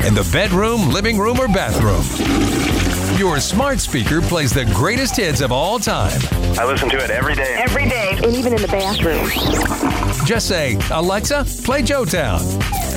in the bedroom, living room, or bathroom. Your smart speaker plays the greatest hits of all time. I listen to it every day. Every day. And even in the bathroom. Just say, Alexa, play Joetown.